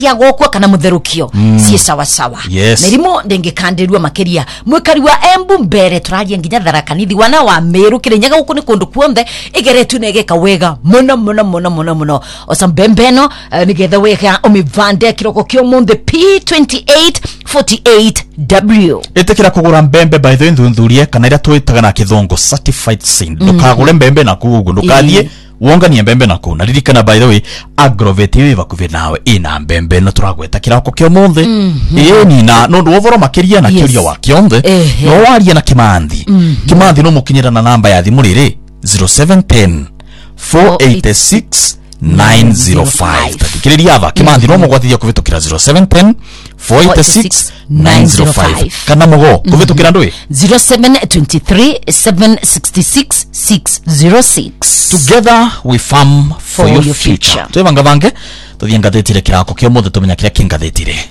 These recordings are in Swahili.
ya gokwa kana mutherukio sie sawa sawa mirimo ndengekandirwa makeria mwikari wa Embu mbere turaria nginya Tharaka-Nithi wana wa Meru Kirinyaga guku ni kundu kuonthe igeretu negeka wega muno osambembeno nigetha wega umivande kiroko kyo munde P2848W etekira kugura mbembe by the way ndundurie kana ira twitaga na kithongo certified seed ndukagure mbembe na kugu ndukathie wongania mbembe na kuna ririkana by the way Agrovet iwe bakuve nawe ina mbembe no turagweta kirako kyo munthe ni na no ndovoro makiria na kiuria wa kyonthe no waria na Kimanthi Kimanthi no mukinyira na namba ya thimu riri 0710 486 905 takiriria aba Kimanthi no mugwatithia kuvitukira 0710 486 905 kana mugo kuvitukira ndui 0723 766 606 together we farm for your future twevanga vange tuthiengathetire kirako kyo muthe tumenya kiria kingathetire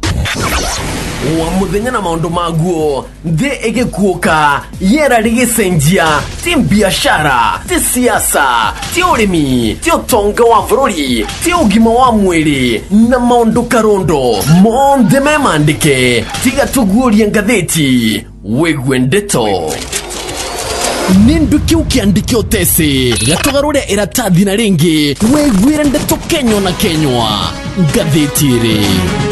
wa muthenya na maundu maguo nthi igikuoka yera rigicenjia ti biashara ti siasa ti urimi ti utonga wa bururi ti ugima wa mwiri na maundu karondo monthe memandike tiga tugurie ngatheti wigwe ndeto ninduki ukiandike utesi gatugarure iratathi na ringi wigwire ndeto Kenya na Kenywa ngatheti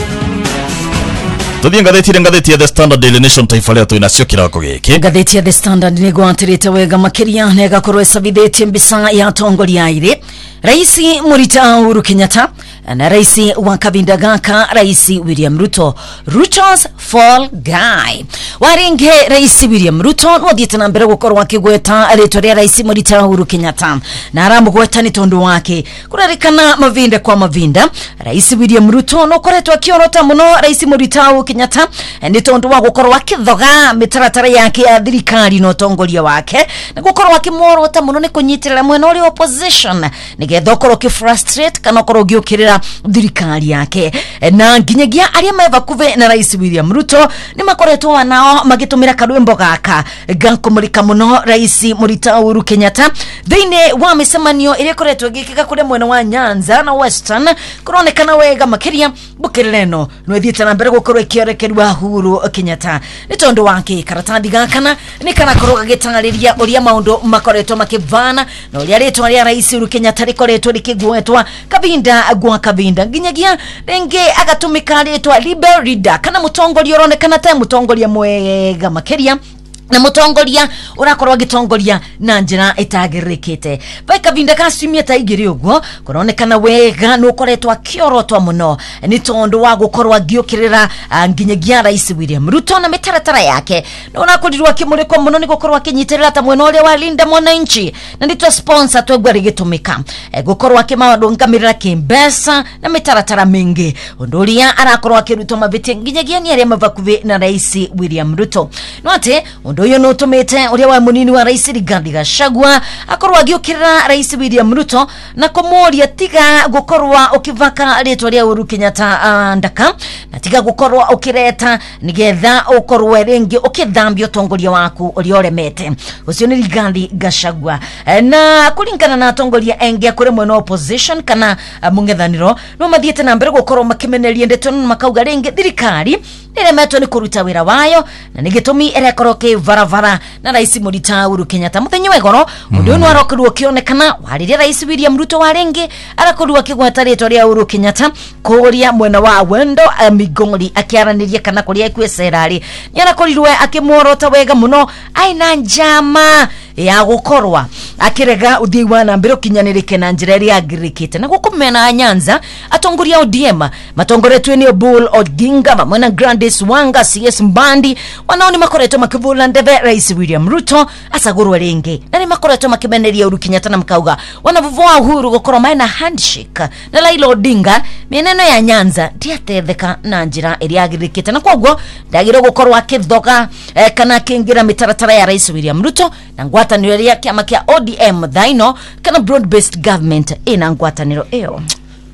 Tuthie ngatheti ya The Standard Daily Nation taifa leo tuinacio kirako giki ngatheti ya The Standard ni gwatirite wega makiria nega korwe sabithetie mbisa ya tongoria ire Rais Murita Uhuru Kenyatta na Rais wa Kavinda Gaka Rais William Ruto Ruto's fall guy waringe Rais William Ruto nothiete na mbere gukorwa kigweta ritoria Rais Murita Uhuru Kenyatta na aramugweta ni tondu wake kurarikana mavinda kwa mavinda Rais William Ruto no koretwa akiorota muno Rais Murita Uhuru Kenyatta ni tondu wa gukorwa kithoga mitaratara yake ya thirikari no tongoria wake na gukorwa kimorota muno ni kunyitirira mwena uri opposition nigetha ukorwo ki frustrate kana ukorwo giukirira thirikari yake na nginyagia aria mevakuve na Rais William Ruto ni makoretwo nao magitumira kadwembo gaka gankumurika muno Rais Murita Uhuru Kenyatta thiine wa misemanio ire koretwo gikika kure mwena wa Nyanza na Western kuronekana wega makiria bukireno no thiete na mbere gukorwo ikiorekerwa Uhuru Kenyatta ni tondu wake karatathi gakana ni kana korwo gitangariria uria maundu makoretwo makivana no uria ritwa ria Rais Uhuru Kenyatta rikoretwo rikigwetwa Kavinda gwa Kavinda nginyagia renge agatumika ritwa Liberal Leader kana mutongoria uronekana ta mutongoria mwega makiria na mutongoria urakorwa gitongoria na njira itagirikite bai Kavinda kasumia ta igiri uguo kuronekana wega no koretwa kiorotwa muno ni tondu wa gukorwa giukirira nginyagia Rais William Ruto na mitaratara yake no nakurirwa kimuriko muno ni gukorwa kinyitirira ta mwena ule wa Linda Mwananchi na nditwa sponsor twegwa rigitumika gukorwa kimaundu ngamirira kimbesa na mitaratara mingi unduria arakorwa kiruto mabiti nginyagia ni aria mavakuve na Rais William Ruto no ate ndoyo no tumete uria wa munini wa Rais Rigathi Gachagua akorwa giukirira Rais William Ruto na komoria tiga gukorwa ukivaka ritwa ria Uhuru Kenyatta ndaka na tiga gukorwa ukireta nigetha ukorwe ringi ukithambio tongoria waku urioremete ucio ni Rigathi Gachagua na kuringana na tongoria engia kure mwena opposition kana mungethaniro no mathiete na mbere gukorwa makimeneria ndeto makauga ringi thirikari iremetwo ni kuruta wira wayo na nigitumi erekoroke varavara na Rais Murita Uhuru Kenyatta muthenya wegoro undu no arokirwo kionekana wariria Rais William Ruto warengi arakorwa kigwata ritwa ria Uhuru Kenyatta kuria mwena wa Wendo Migori akiaraniria kana kuria kwĩcerari ni arakorirwe akimworota wega muno aina njama ya gukorwa akirega uthii wa na mbere kinyanirike na njira ria agirikite na gukumena Nyanza atongoria ODM matongoretwe ni Bull Odinga bamwe Grandes Wanga CS Mbandi wanaoni makoretwo makivula ndeve Rais William Ruto asagurwa ringi na ni makoretwo makimeneria Uhuru Kenyatta na mkauga wanavuvua Uhuru gukorwa maina handshake na Raila Odinga mieneno ya Nyanza ndiatetheka na njira ria agirikite na kwoguo ndagire gukorwa kithoga kana kingira mitaratara ya Rais William Ruto na ngwataniro ria kiama kia ODM thaino kana broad based government ina ngwataniro iyo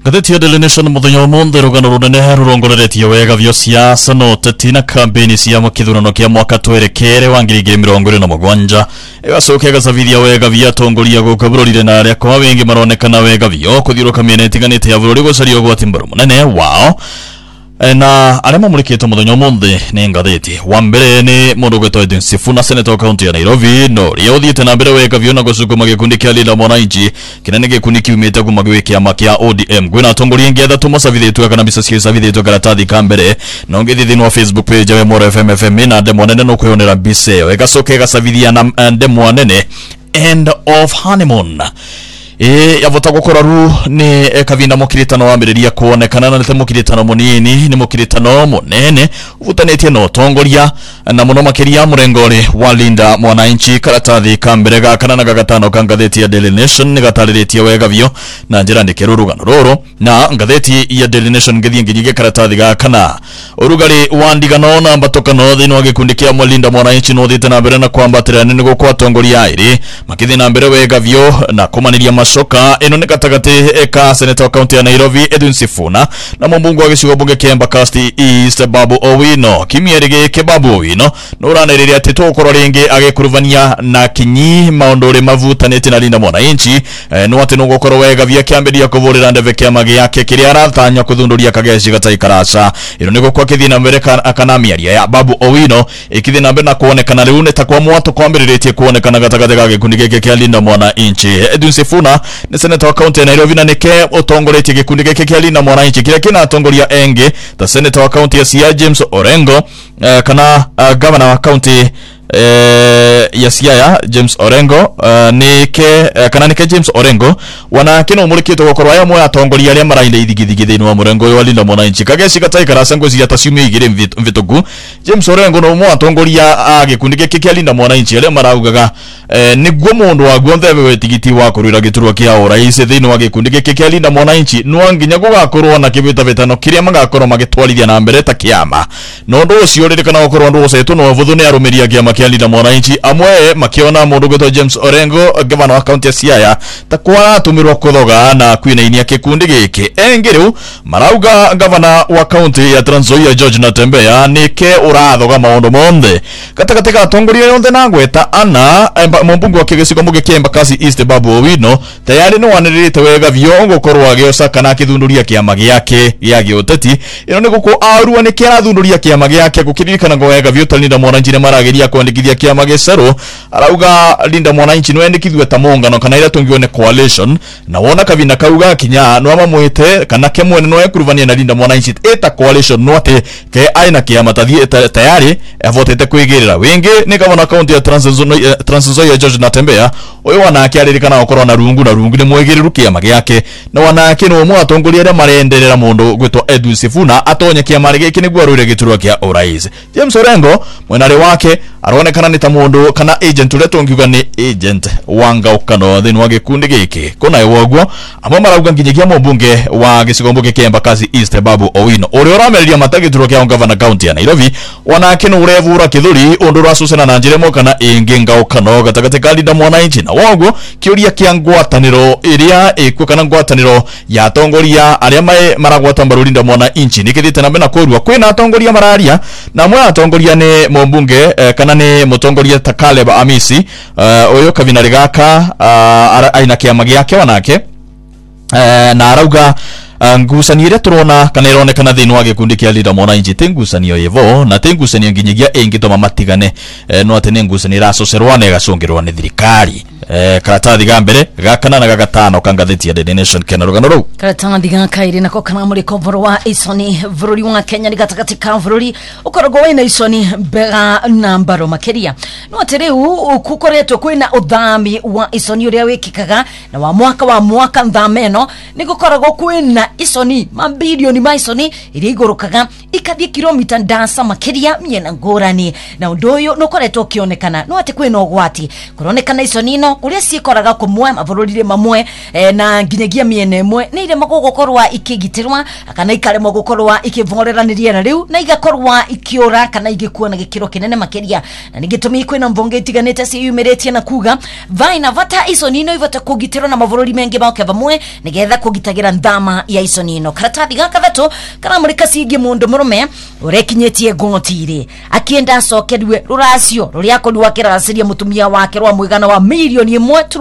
Gatheti ya Daily Nation muthenya umuthi rugano runene rurongoreretie wega vyo siasa no teti na kampeni cia mukithurano kia mwaka twerekere wa 2027 igacoka igacabithia wega vya atongoria guku bururire na aria kwa wengi maronekana wega vyo kuthiuruka miena itiganite ya bururi gucaria ugwati mbaru munene wao na arema murikite muthenya umuthi ni ngatheti wa mbere ni mundu gwetwa Edwin Sifuna senator county ya Nairobi no ria uthiite na mbere wega vyo na gucukuma gikundi kia Linda Mwananchi kinene gikundi kiumite kuma gwi kiama kia ODM gwina atongoria ingi atatu macabithitwe kana mbica cia cabithitwe karatathi ka mbere no ngithi thini wa Facebook page ya Moro FM na ndemo nene no kwionera mbica iyo igacoka igacabithia na ndemo nene end of honeymoon yavota gukora ru ni kavinda mukiritano wa mbiriria kuonekana na nite mukiritano munini ni mukiritano munene uvutanetie no tongoria na muno makiria murengori wa Linda Mwananchi karatathi ka mbere gakana na gagatano ka ngatheti ya Daily Nation ni gatariritie wega vyo na njira ndike rugano roro na ngatheti ya Daily Nation ngithingirige karatathi gakana urugari wa ndigano na mbatokano thini wa gikundi kia Linda Mwananchi no thite na mbere na kwambatira ni gukwa tongoria iri makithi na mbere wega vyo na kumaniria soka eno ne katagate eka senator county ya Nairobi Edwin Sifuna na mumbungu wa gicigo bunge kia Embakasi East Babu Owino kimierege ke Babu Owino no raneriria tito ukoro ringi agekuruvania na kinyi maondore mavutanete na Linda Mwananchi no ati no gukoro wega vya kiamberia kuvurira ndeve kia magi yake kiria aratanya kuthunduria kageci gatai karasa eno niko kwa kithina mbere kana miaria ya Babu Owino ikithina mbere na kuonekana riu ne takwa mwato kwambiriretie kuonekana gatagate ga gikundi gike kia Linda Mwananchi Edwin Sifuna ni senator wa county ya Nairobi na nike utongoretie gikundi gike kia Linda Mwananchi kiria kina atongoria enge ta senator wa county ya Siaya James Orengo kana governor wa county ya Siaya James Orengo nike kana nike James Orengo wana kino murikito gukorwa ya moya atongoria aria marainde ithigithigi thini wa murengo wa Linda Mwananchi kageci gatai karasa ngozi atasiumia igire mvitugu James Orengo no mo atongoria agikundi gike kia Linda Mwananchi aria maraugaga niguo mundu wa guonthe we tigiti wa kurira giturwa kia urais thini wa gikundi gike kia Linda Mwananchi no nginya gugakorwo na kibita betano kiria magakorwo magitwarithia na mbere ta kiama no ndu ucio ririkana gukorwo ndu ucetu no vuthu ni arumiria kiama kia Linda Mwananchi amwe makiona mundu gwetwa James Orengo governor wa county ya Siaya takwa tumirwa kuthoga na kwina inia kikundi giki engiru marauga governor wa county ya Trans Nzoia George Natembeya nike urathoga maundu monthe katagati ga atongoria yonthe na gweta ana mumbungu wa kigecigo muge kia Embakasi East Babu Owino tayari no wanirite wega vyo gukorwo agioca kana kithunduria kiama giake ya gioteti ino ni guko arua ni kira thunduria kiama giake gukiririkana ngo wega vyo Linda Mwananchi ne marageria kwandikithia kiama gicero arauga Linda Mwananchi no endikithwe ta mungano kana ira tungione coalition na wona kavina kauga kinya no amamwite kana kemwene no ekuruvania na Linda Mwananchi eta coalition no ate ke aina kiama tayari avotete kwigirira wingi ni governor county ya Trans Nzoia George Natembeya oyo wanake aririkana gukorwo na rungu ni mwegiriru kiama giake na wanake no mwa atongoria aria marenderera mundu gwetwa Edwin Sifuna atonye kiama giki niguo arwire giturwa kia urais James Orengo mwenare wake aronekana ni ta mundu kana agent uria tungiuga ni agent wanga ukano thini wa gikundi giki kuna ewoguo amwe marauga nginyagia mumbunge wa gicigo bunge kia Embakasi East Babu Owino uria uramereria matagiturwa kia governor county ya Nairobi wanake no urevura kithuri undu rasucena na njiremo kana inginga ukano gatagati ka Linda Mwananchi na woguo kiuria kia ngwataniro iria ikuo kana ngwataniro ya atongoria aria maragwata mbaru Linda Mwananchi nikithite na mbena kurua kwina atongoria mararia na mwe atongoria ni mumbunge kana ni mutongoria ta Caleb Amisi uyo kavina rigaka aina kiama giake wanake na arauga ngucanio iria turona kana ironekana thini wa gikundi kia Linda Mwananchi tingucanio yevo na tingucanio nginyagia ingitoma matigane no ati ni ngucanio iracocerwa na igacungirwa ni thirikari karatathi ga mbere gakana na gagatano kangatheti ya Daily Nation kena rugano ru karatathi ga kairi nako kana muri kovoro wa isoni vururi wa Kenya ni gatagati ka vururi ukorogo wina isoni bega nambaro makeria no ateriu kukoretwo kwina uthami wa isoni uria wikikaga na wa mwaka nthameno ni gukoragwo kwina isoni mabilioni ma isoni irigurukaga ikathie kilomita ndasa makeria miena ngurani na undoyo no koretwo kionekana no ati kwina ogwati kuronekana isoni no kuria cikoraga kumwe mavururire mamwe na nginyagia miene imwe ni ile magukorwa ikigitirwa kana ikaremo gukorwa ikivongoreraniria na riu na igakorwa ikiora kana igikuwa na gikiro kinene makeria na nigitumi kwina mvonge itiganete ciyumiretie na kuga vaina vata isoni no ivata kugitirwa na mavururi mengi baoke vamwe nigetha kugitagira ndama ya investigation ino karatathi gaka gato kana murika singi mundu murume urekinyetie ngotire akienda acokerwe ruracio ruriako rwa kirasiria mutumia wake rwa mwigana wa milioni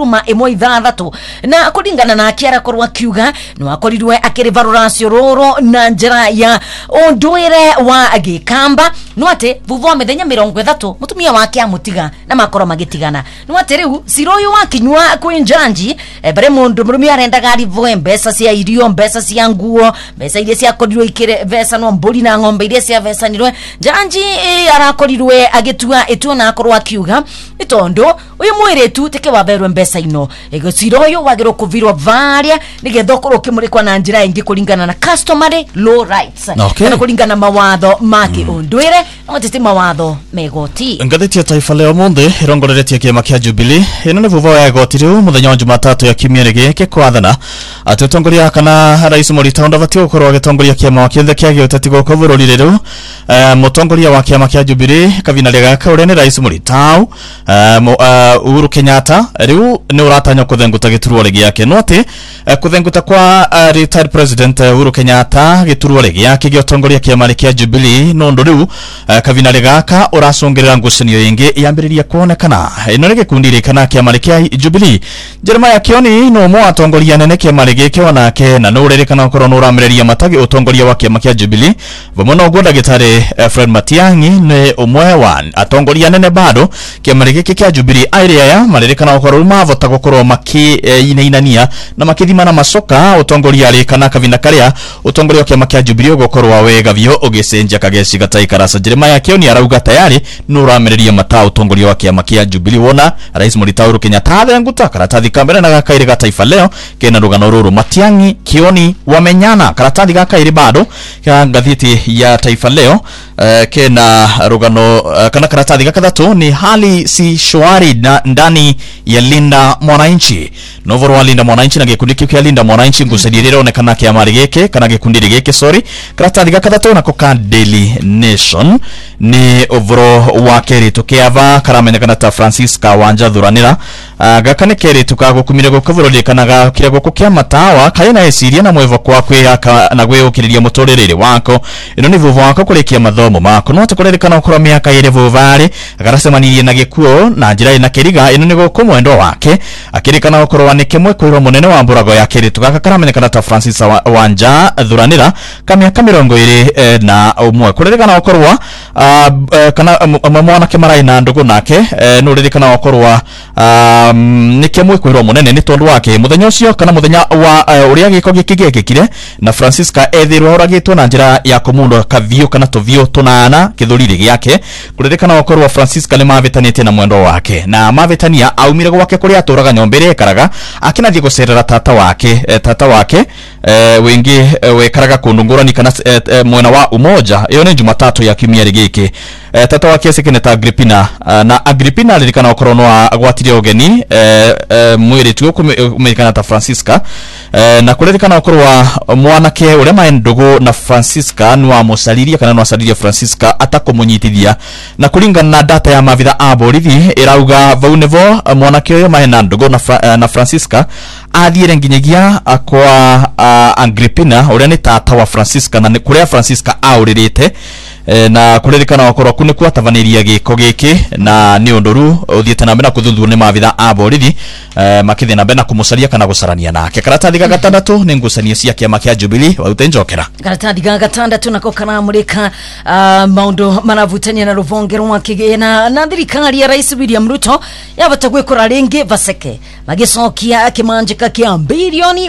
1.1 na kuringana na akiara korwa kiuga no akorirwe akiriva ruracio roro na njira ya ondwire wa agikamba no ate vuvo methenya 30 mutumia wake amutiga na makoro magitigana no ate riu siroyo wakinywa kwinjanji bare mundu murume arenda gari voe mbesa cia irio mbesa cia nguo mbesa iria cia korirwe ikire vesa no mburi na ng'ombe iria cia vesa nirwe janji arakorirwe agitua etu na akorwa akiuga itondo uyu mwiretu teke waberwe mbesa ino ego siroyo wagiro kuvirwa varia nigetha okorwo kimurikwa na njira ingi kuringana na customary law rights na kuringana mawatho maki undwire otete mawatho megoti ngatheti ya Taifa Leo monde irongoreretie kiama kia Jubilee ino ni vuvo ya igoti riu muthenya wa Jumatatu ya kiumia giki kwathana ati utongoria kana rais Morita ndavatio gukorwo agitongoria kiama kiothe kia gioteti goko bururi riu mutongoria wa kiama kia Jubilee Kavina Legaka urene rais Morita Uhuru Kenyatta riu ni uratanya kuthenguta gituruo giake no ati kuthenguta kwa retired president Uhuru Kenyatta gituruo giake giotongoria kiama kia Jubilee no ndo riu Kavina Legaka uracungirira ngucanio ingi yambiriria kuonekana ino ni gikundi rikana kiama kia Jubilee Jeremiah Kioni no mo atongoria nene kiama giki onake na no urerekana ukorwo no uramereria matagi utongoria wa kiama kia Jubilee bomono goda gitare Fred Matiang'i ni umwe wa atongoria nene bado kiama giki kia Jubilee area ya marerekana ukorwo mavota gukorwo maki inainania na makithima na masoka utongoria rikana Kavina karia utongoria wa kiama kia Jubilee gukorwo wega vyo ugicenjia kageci gatai karasa Jeremiah Kioni arauga tayari no uramereria mata utongoria wa kiama kia Jubilee wona rais Morita Uhuru Kenyatta athenguta karatathi kamera na gakaire ga Taifa Leo kena rugano ruru Matiang'i Kioni wamenyana karatathi gakaire bado ya ngatheti ya Taifa Leo kena rugano kana karatathi gakathatu ni hali si shwari ndani ya Linda Mwananchi novoro wa Linda Mwananchi na gikundi kia Linda Mwananchi ngusadirira onekana kia marigeke kana gikundi gike sorry karatathi gakathatu na koka Daily Nation ni ovoro wa keri tukiava karamenekana ta Francisca Wanja Thuranira gakane keri tukagukumire gukavurori kana kire gukukia matawa kaina esiria na mwevo kwa kwiyaka na gwe ukiriria mutorerere wako ino ni vuvu wako kurikia mathomo mako no tukorerikana ukora miaka ire vuvare agarasemanirie na gikuo na njira ina kiriga ino ni gukumwendo wake akirikana ukora wanike mwe kwirwo munene wa mburago ya keri tukaka karamenekana ta Francis Wanja Thuranira kamiaka 20 na umwe kurerikana ukorwa kana mwana kemarai na ndugu nake no ririkana ukorwa nike mwe kwirwo munene ni tondu wake muthenya ucio kana muthenya wa uria giko gikigekire na Francisca ethirwo uragitwo na njira ya kumundo kavio kana tovio tunana kithurire giake kuririkana ukorwa Francisca ni mavetanite na mwendo wake na mavetania aumire gwake kuri aturaga nyombere karaga akinathie gucerera tata wake wengi wekaraga kundungurani kana mwena wa Umoja iyo ni Jumatatu ya kiumia giki tata wake sekeneta Agripina na Agripina ririkana ukorwo no agwatirie ugeni mwiri tu kumekana ta Francisca na kuririkana ukorwo mwanake uria maendogo na Francisca no musaliria kana no asaliria Francisca atakomunyitithia na kuringana na data ya mavitha aborithi irauga vaunevo mwanake uyo maena ndogo na Francisca athiire nginyagia kwa Agripina uria ni tata wa Francisca na kuria Francisca auririte na kuririkana wakorwo kune kwatavaniria giko giki na ni undoru uthiete na mbena kuthundu ni mavitha aborithi makithia na mbena kumusaria kana gusarania nake karatathi gagatandatu ni ngucanio cia kiama kia Jubilee waute njokera karatathi gagatandatu nako kana murika maundu maravutania na ruvonge rwa kigena na thirikari ya rais William Ruto yabata gwikora ringi vaseke magicokia kimanjika kia bilioni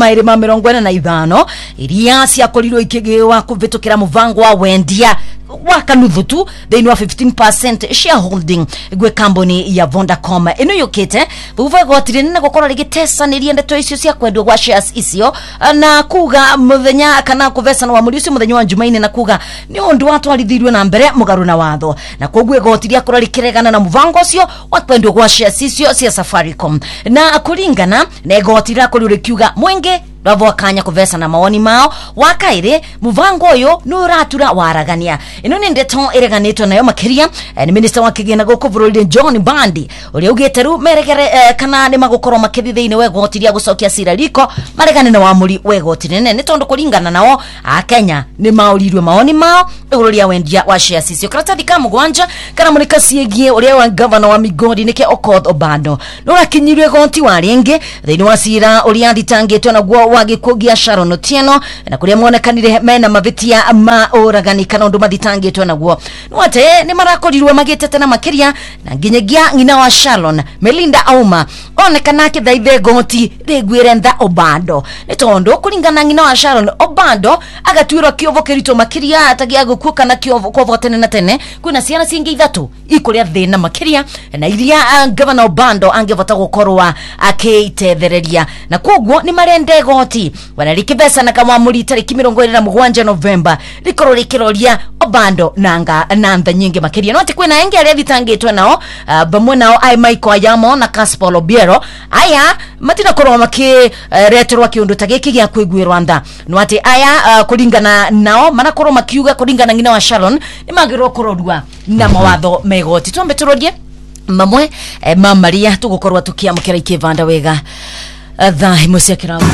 245 iria ciakorirwo ikigiwa kuvitukira muvango wa wendia wakanuthu tu thini wa 15% shareholding gwe company ya Vodacom ino yukite buva gotire nene gukora rigitesanirie ndeto icio cia kwendwa gwa shares icio na kuga muthenya kana kuvesana wa mulisi muthenya wa Jumaine na kuga ni undu watwarithirwe na mbere mugaru na watho na kogwe gotiria kora rikiregana na muvango ucio wakwendwa gwa shares icio cia Safaricom na kuringana na gotira kuri rikiuga mwenge rabo akanya kuvesa na mawoni mao wakaire muvango uyu nuratura waragania ino ni ndeto ireganitwo nayo makiria ni minister wa kigina goko bururi John Bandi uri ugeteru merekere kana ni magukorwo makithithiine wegotiria gucokia cira riko maregane na wamuri wegotirene ni tondu kuringana nao Kenya ni maurirwe mawoni mao iguru wendia wa shares icio karatathi ka mugwanja kana munika ciegie uri wa governor wa Migori nike Okoth Obado no akinyirwe gonti waringi thiini wa cira uri anditangitwe na guo wa gikugia Sharon Otieno na kuria monekanire mena mavitia ma uragani kana undu mathitangitwe na guo no ate ni marakorirwe magitete na makiria na nginyagia ngina wa Sharon Melinda Auma onekana kithaithe gonti rigwire ntha Obado ni tondu kuringana ngina wa Sharon Obado agatwirwo kiovo kirito makiria atagia gukuka na kiovo kwa tene na tene kuna ciana cingi ithatu ikuria thina makiria na iria governor Obado angevota gukorwa akitethereria na koguo ni marende goti wanarikibesa na kama muri tariki 27 November rikorwo rikiroria Obado nanga nantha nyingi makiria no ati kwina engi aria thitangitwe nao bamwe nao ai Michael Ayamo na Caspar Obiero aya matina korwa makireterwa kiundu tagiki gia kwigwirwa ntha no ati aya kuringana nao manakorwo makiuga kuringana ngina wa Sharon ni magirwo kurorua na mawatho megoti tombe turodie mamwe mamaria tugukorwa tukiamukira ikivanda wega thaa mucia kiramu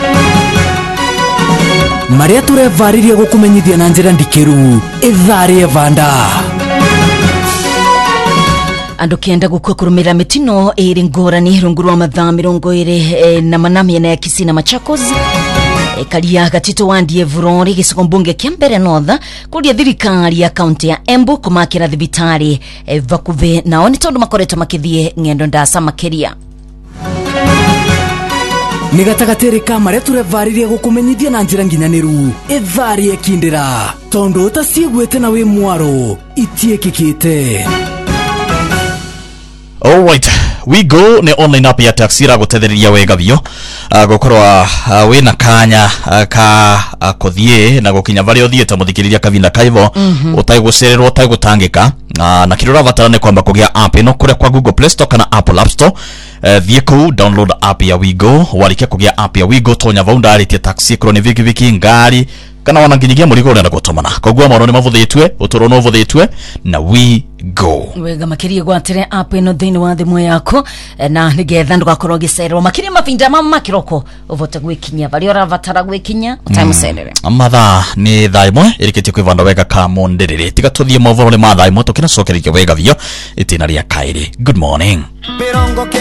maria turevariria gukumenyithia na njira ndikiru ithari vanda andu kienda gukurumira mitino iri ngorani rungu rwa mathaa 20 na manamia na Kisii na Machakos karia gatito wandie Vurori gicigo mbunge kia mbere North kuria thirikari ya kaunti ya Embu kumakira thibitari vakuve nao ni tondu makoretwo makithie ngendo ndasa makiria ni gatagatere ka maria turevariria gukumenyithia na njira nginyaniru ithari ekindira tondu utaciguite na wi mwaro itiekikite. Alright, we go ni online app ya taxi ra gutethereria wega bio gukorwa wina kanya ka kuthie na gukinya vari othiete muthikiriria kavinda kaivo utaigucererwo utaigutangika na kirora vatarane kwamba kugia app ino kuria kwa Google Play Store kana Apple App Store thie ku download app ya Wigo warikia kugia app ya Wigo tonya vaunda aritie taxi kroni viki ngari kana wananginyigia murigo urenda gutumana kogua mauro ni mavuthitwe uturo no vuthitwe na we go wega makiria gwatire app ino thini wa thimwe yako na nigetha ndugakorwo gicererwo makiria mavinda makiroko uvote gwikinya bari uravatara gwikinya utamucerere amatha ni thaa imwe irikitie kwivanda wega ka monderere tiga tuthie mavoro ni mathaa imwe tukina cokereria wega bio itina ria kairi. Good morning.